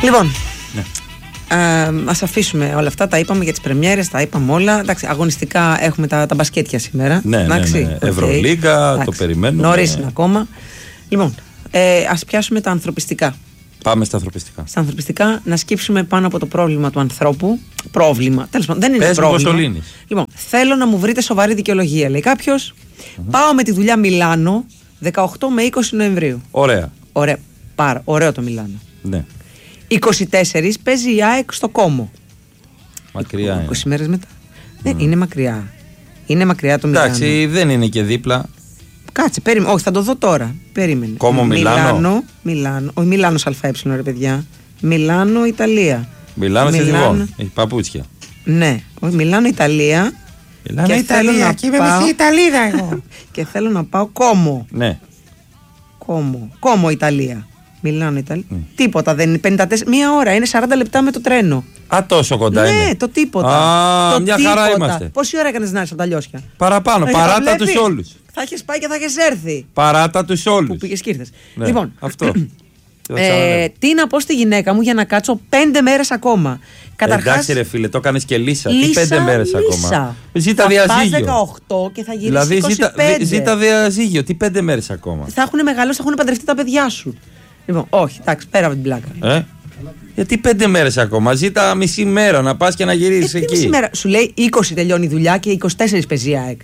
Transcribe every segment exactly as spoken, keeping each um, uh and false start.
Λοιπόν. Ναι. Ε, ας αφήσουμε όλα αυτά, τα είπαμε για τις πρεμιέρες, τα είπαμε όλα. Εντάξει, αγωνιστικά έχουμε τα, τα μπασκέτια σήμερα. Ναι, εντάξει, ναι, ναι. okay. Ευρωλίγκα, εντάξει, το περιμένουμε. Νωρίς είναι ακόμα. Λοιπόν, ε, ας πιάσουμε τα ανθρωπιστικά. Πάμε στα ανθρωπιστικά. Στα ανθρωπιστικά, να σκύψουμε πάνω από το πρόβλημα του ανθρώπου. Πρόβλημα. Τέλος πάντων, δεν είναι Πες πρόβλημα. Πες μου Λοιπόν, θέλω να μου βρείτε σοβαρή δικαιολογία, λέει κάποιος. Mm-hmm. Πάω με τη δουλειά Μιλάνο δεκαοκτώ με είκοσι Νοεμβρίου. Ωραία. Ωραία. Πάρα, ωραίο το Μιλάνο. Ναι. είκοσι τέσσερα παίζει η ΑΕΚ στο Κόμο. Μακριά είναι. είκοσι μέρες μετά. Mm. Δεν είναι μακριά. Είναι μακριά το Μιλάνο. Εντάξει, δεν είναι και δίπλα. Κάτσε, περίμενε. Όχι, θα το δω τώρα. Περίμενε. Κόμο Μιλάνο. Μιλάνο, Μιλάνο. Όχι, Μιλάνος ΑΕ, ρε παιδιά. Μιλάνο, Ιταλία. Μιλάνο σε Λιβόν. Έχει παπούτσια. Ναι. Όχι, Μιλάνο, Ιταλία. Μιλάνο, Ιταλία. Και είμαι μισή Ιταλίδα εγώ. Και θέλω να πάω Κόμο. Ναι. Κόμο. Κόμο, Ιταλία. Μιλάνο, Ιταλία. Mm. Τίποτα. Δεν είναι πενήντα τέσσερα. Μία ώρα. Είναι σαράντα λεπτά με το τρένο. Α, τόσο κοντά ναι, είναι. Ναι, το τίποτα. Α, το μια τίποτα. χαρά είμαστε. Πόση ώρα έκανες να έρθεις από τα Λιώσια? Παραπάνω. Ε, παράτα τους όλους. Θα έχεις πάει και θα έχεις έρθει. Παράτα τους όλους. Που πήγες και ήρθες. Ναι, Λοιπόν, αυτό. ε, τι να πω στη γυναίκα μου για να κάτσω πέντε μέρες ακόμα? Καταρχάς, εντάξει ρε φίλε, το έκανες και λύσα. λύσα Τι πέντε μέρες λύσα. ακόμα? Ζήτα θα διαζύγιο. πας δεκαοκτώ και θα γυρίσεις δηλαδή, είκοσι πέντε. ζήτα, ζήτα διαζύγιο. Τι πέντε μέρες ακόμα? Θα έχουν μεγαλώσει, θα έχουν παντρευτεί τα παιδιά σου. Λοιπόν, όχι, εντάξει, πέρα από την πλάκα. Ε? Γιατί πέντε μέρες ακόμα? Ζήτα μισή μέρα να πας και να γυρίσεις ε, εκεί. Μισή μέρα. Σου λέει είκοσι τελειώνει η δουλειά και είκοσι τέσσερα παίζει η ΑΕΚ.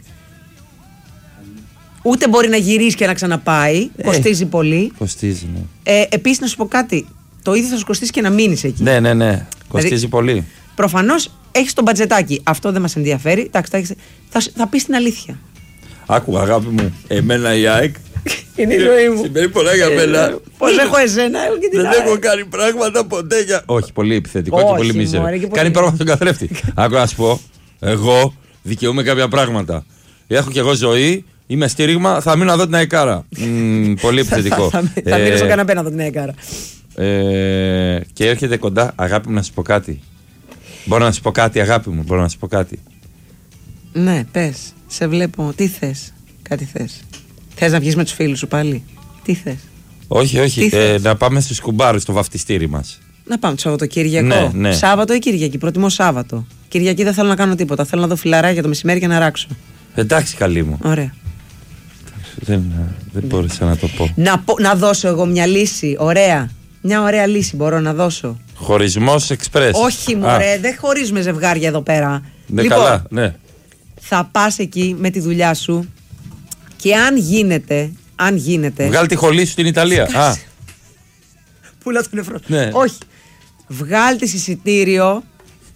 Ούτε μπορεί να γυρίσει και να ξαναπάει. Ε, κοστίζει πολύ. Κοστίζει, ναι. Ε, Επίσης, να σου πω κάτι. Το ίδιο θα σου κοστίσει και να μείνεις εκεί. Ναι, ναι, ναι. Κοστίζει δηλαδή, πολύ. Προφανώς έχεις τον μπατζετάκι. Αυτό δεν μας ενδιαφέρει. Εντάξει, θα, έχεις, θα, θα πεις την αλήθεια. Άκου, αγάπη μου, εμένα η ΑΕΚ είναι η ζωή μου. Σημαίνει πολλά για μένα. Πώς έχω εσένα, έχω και την Δεν ΑΕΚ. έχω κάνει πράγματα ποτέ για. Όχι, πολύ επιθετικό Όχι, και πολύ μίζερο. Κάνει πράγματα στον καθρέφτη. Άκου να σου πω, εγώ δικαιούμαι κάποια πράγματα. Έχω κι εγώ ζωή, είμαι στήριγμα, θα μείνω να δω την αεκάρα. Mm, πολύ επιθετικό. Θα μείνω στο καναπέ να δω την αεκάρα. Και έρχεται κοντά, αγάπη μου, να σου πω κάτι. Μπορώ να σου πω κάτι, αγάπη μου, μπορώ να σου πω κάτι. Ναι, πες, σε βλέπω. Τι θες? Κάτι θες? Θες να βγεις με τους φίλους σου πάλι? Τι θες? Όχι, όχι, ε, να πάμε στους κουμπάρους στο βαφτιστήρι μας. Να πάμε το Σαββατοκύριακο. Ναι, ναι. Σάββατο ή Κυριακή? Προτιμώ Σάββατο. Κυριακή δεν θέλω να κάνω τίποτα. Θέλω να δω φιλαράκια το μεσημέρι και να ράξω. Εντάξει, καλή μου. Ωραία. Δεν, δεν μπόρεσα να το πω. Να, πω. να δώσω εγώ μια λύση. Ωραία. Μια ωραία λύση μπορώ να δώσω. Χωρισμός εξπρές. Όχι, μωρέ, δεν χωρίζουμε ζευγάρια εδώ πέρα. Ναι, λοιπόν, καλά, ναι. Θα πας εκεί με τη δουλειά σου και αν γίνεται. Αν γίνεται. Βγάλει τη χολή σου στην Ιταλία. Α. Πουλά τον νεφρό. Ναι. Όχι. Βγάλει τη εισιτήριο.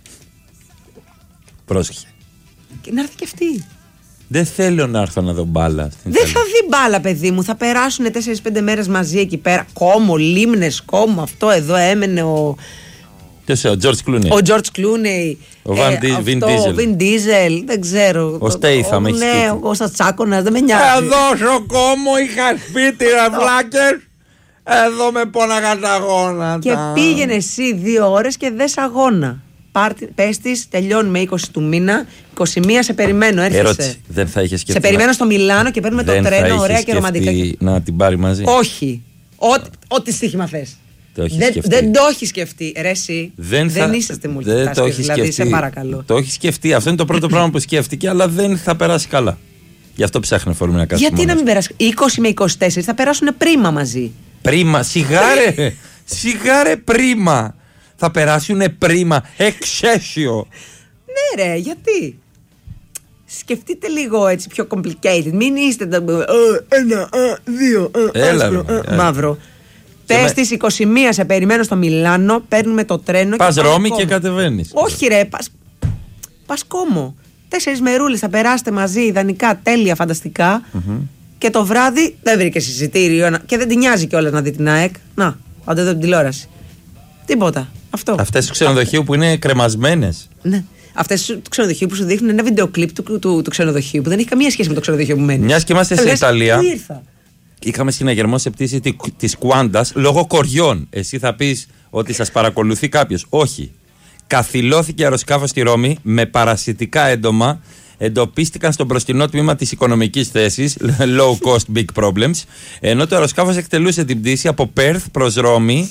Πρόσεχε. Και να έρθει και αυτή. Δεν θέλω να έρθω να δω μπάλα. Δεν θα δει μπάλα, παιδί μου. Θα περάσουν τέσσερις πέντε μέρες μαζί εκεί πέρα. Κόμο, λίμνες, κόμο. Αυτό εδώ έμενε ο. Ποιος ο Τζορτζ Κλούνεϊ. Ο Τζορτζ Κλούνεϊ. Ο Βιν Ντίζελ. Ο Βιν Ντίζελ. Δεν ξέρω. Ο Στέιθαμ έχει Ναι, σπίτι. ο Κώστας Τσάκωνας. Δεν με νοιάζει. Εδώ στο κόμο είχα σπίτι, ρε βλάκες. Εδώ με πόναγα τα γόνατα. Και πήγαινε εσύ δύο ώρες και δες αγώνα. Πες της, τελειώνουμε είκοσι του μήνα. είκοσι μία σε περιμένω, έρχεσαι. Ερώτηση. Δεν θα είχε σκεφτεί. Σε περιμένω στο Μιλάνο και παίρνουμε το τρένο, ωραία και ρομαντικά. Να την πάρει μαζί. Όχι. Ό,τι στοίχημα θες. Δεν, δεν το έχει σκεφτεί. Ρε, εσύ. Δεν, θα, δεν είσαι στη μουλτιτάσκα. Δεν το έχει δηλαδή, σκεφτεί. Σε παρακαλώ. Το έχει σκεφτεί. Αυτό είναι το πρώτο πράγμα που σκέφτηκε, αλλά δεν θα περάσει καλά. Γι' αυτό ψάχνει φορμή να κάτσει. Γιατί να μην περάσει. είκοσι με είκοσι τέσσερα θα περάσουν πρίμα μαζί. Πρίμα, σιγάρε. Σιγάρε πρίμα. Θα περάσουν πρίμα. Εξαίσιο. Ναι, ρε, γιατί. Σκεφτείτε λίγο έτσι πιο complicated. Μην είστε. Ένα, δύο, μαύρο. Πες της είκοσι μία σε περιμένω στο Μιλάνο, παίρνουμε το τρένο. Πας Ρώμη και κατεβαίνεις. Όχι, ρε, πας, πας Κόμο. Τέσσερις μερούλες θα περάσετε μαζί, ιδανικά, τέλεια, φανταστικά. Mm-hmm. Και το βράδυ δεν βρήκε εισιτήριο και δεν την νοιάζει κιόλας να δει την ΑΕΚ. Να, άντε εδώ την τηλεόραση. Τίποτα. Αυτό. Αυτές του ξενοδοχείου που είναι κρεμασμένες. Ναι. Αυτές του ξενοδοχείου που σου δείχνουν ένα βιντεοκλίπ του, του, του, του ξενοδοχείου που δεν έχει καμία σχέση με το ξενοδοχείο που μένει. Μιας και είμαστε στην Ιταλία. Πού ήρθα. Είχαμε συναγερμό σε πτήση της Κουάντας λόγω κοριών. Εσύ θα πεις ότι σας παρακολουθεί κάποιος. Όχι. Καθυλώθηκε αεροσκάφος στη Ρώμη με παρασιτικά έντομα. Εντοπίστηκαν στο μπροστινό τμήμα της οικονομικής θέσης, low cost big problems, ενώ το αεροσκάφος εκτελούσε την πτήση από Πέρθ προς Ρώμη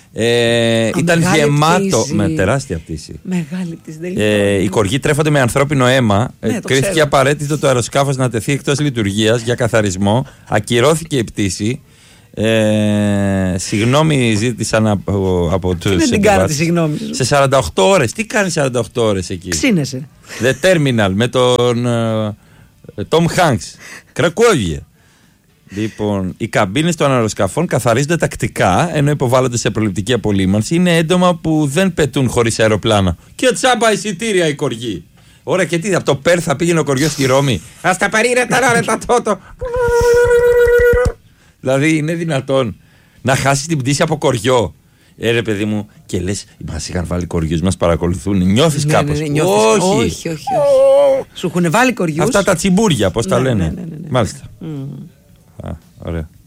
Ε, Α, ήταν μεγάλη γεμάτο. πτήση. Με τεράστια πτήση. Μεγάλη πτήση. Δεν Ε, οι κοργοί τρέφονται με ανθρώπινο αίμα. Ναι, ε, το κρίθηκε ξέρω. απαραίτητο το αεροσκάφος να τεθεί εκτός λειτουργίας για καθαρισμό. Ακυρώθηκε η πτήση. Ε, συγγνώμη ζήτησαν από, από τους δεν την κάνω τη συγγνώμη σου. Σε σαράντα οκτώ ώρες. Τι κάνει σαράντα οκτώ ώρες εκεί? Ξύνεσαι. The Terminal με τον ε, Tom Hanks. Κρακόβια. Λοιπόν, οι καμπίνες των αεροσκαφών καθαρίζονται τακτικά ενώ υποβάλλονται σε προληπτική απολύμανση. Είναι έντομα που δεν πετούν χωρίς αεροπλάνα. Και τσάμπα εισιτήρια οι κοργοί. Ωραία, και τι, από το Πέρθ θα πήγαινε ο κοργιός στη Ρώμη. Α τα παρήρε τα ρε τα τότο. Δηλαδή είναι δυνατόν να χάσεις την πτήση από κοριό? Ε, ρε παιδί μου, και λες, μας είχαν βάλει κοριούς, μας παρακολουθούν. Νιώθεις Ναι, κάπως? ναι, ναι, νιώθεις. Όχι. όχι, όχι, όχι. Σου έχουν βάλει κοριούς. Αυτά τα τσιμπούρια, πώς τα Ναι, λένε. ναι, ναι, ναι, ναι. Μάλιστα. Μμμ. Α, ωραία.